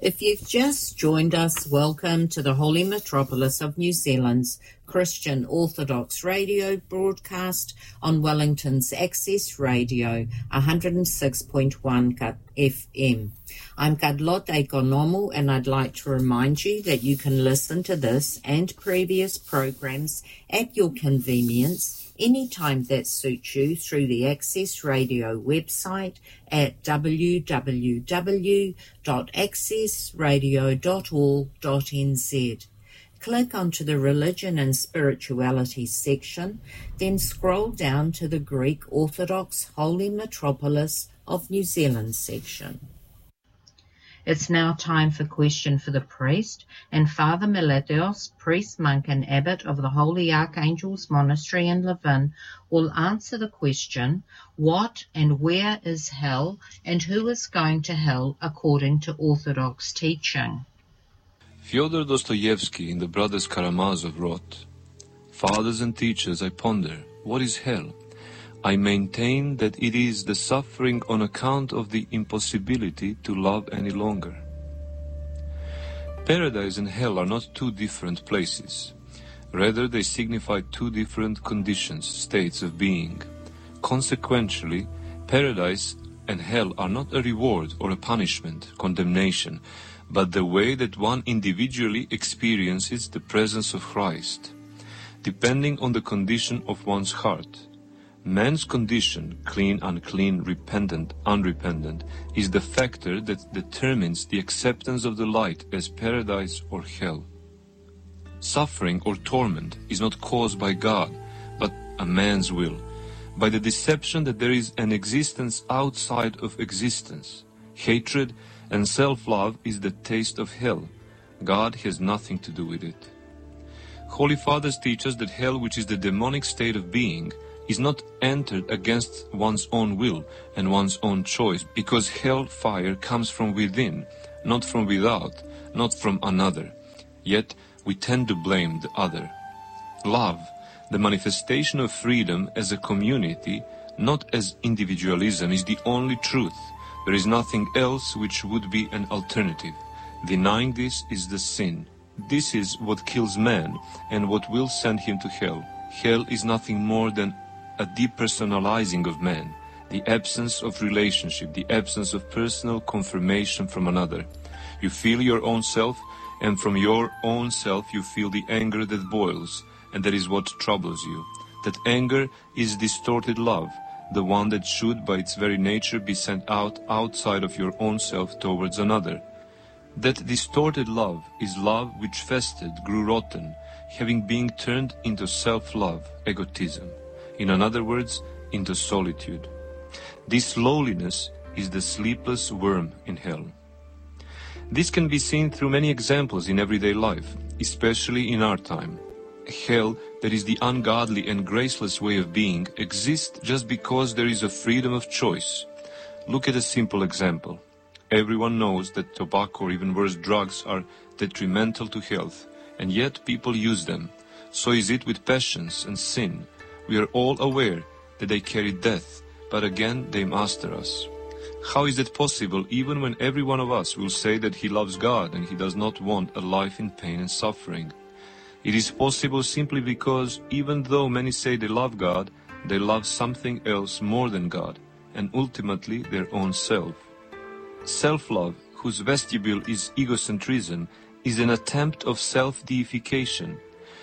If you've just joined us, welcome to the Holy Metropolis of New Zealand's Christian Orthodox radio broadcast on Wellington's Access Radio 106.1 FM. I'm Carlotte Economo, and I'd like to remind you that you can listen to this and previous programs at your convenience anytime that suits you through the Access Radio website at www.accessradio.org.nz. Click onto the Religion and Spirituality section, then scroll down to the Greek Orthodox Holy Metropolis of New Zealand section. It's now time for Question for the Priest, and Father Meletios, priest, monk and abbot of the Holy Archangels Monastery in Levin, will answer the question, what and where is hell, and who is going to hell according to Orthodox teaching? Fyodor Dostoevsky in The Brothers Karamazov wrote, "Fathers and teachers, I ponder, what is hell? I maintain that it is the suffering on account of the impossibility to love any longer." Paradise and hell are not two different places. Rather, they signify two different conditions, states of being. Consequently, paradise and hell are not a reward or a punishment, condemnation, but the way that one individually experiences the presence of Christ, depending on the condition of one's heart. Man's condition, clean, unclean, repentant, unrepentant, is the factor that determines the acceptance of the light as paradise or hell. Suffering or torment is not caused by God, but a man's will, by the deception that there is an existence outside of existence. Hatred and self-love is the taste of hell. God has nothing to do with it. Holy Fathers teach us that hell, which is the demonic state of being, is not entered against one's own will and one's own choice, because hell fire comes from within, not from without, not from another. Yet we tend to blame the other. Love, the manifestation of freedom as a community, not as individualism, is the only truth. There is nothing else which would be an alternative. Denying this is the sin. This is what kills man and what will send him to hell. Hell is nothing more than a depersonalizing of man, the absence of relationship, the absence of personal confirmation from another. You feel your own self, and from your own self you feel the anger that boils, and that is what troubles you. That anger is distorted love, the one that should by its very nature be sent out outside of your own self towards another. That distorted love is love which festered, grew rotten, having been turned into self-love, egotism. In other words, into solitude. This lowliness is the sleepless worm in hell. This can be seen through many examples in everyday life, especially in our time. Hell, that is the ungodly and graceless way of being, exists just because there is a freedom of choice. Look at a simple example. Everyone knows that tobacco or even worse drugs are detrimental to health, and yet people use them. So is it with passions and sin. We are all aware that they carry death, but again they master us. How is it possible even when every one of us will say that he loves God and he does not want a life in pain and suffering? It is possible simply because even though many say they love God, they love something else more than God, and ultimately their own self. Self-love, whose vestibule is egocentrism, is an attempt of self-deification,